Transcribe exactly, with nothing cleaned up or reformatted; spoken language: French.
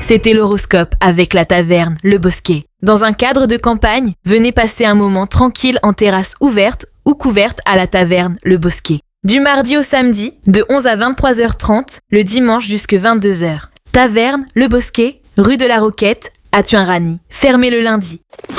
C'était l'horoscope avec la taverne Le Bosquet. Dans un cadre de campagne, venez passer un moment tranquille en terrasse ouverte ou couverte à la taverne Le Bosquet. Du mardi au samedi, de onze à vingt-trois heures trente, le dimanche jusqu'à vingt-deux heures. Taverne Le Bosquet, rue de la Roquette, à Tuin-Rany. Fermé le lundi.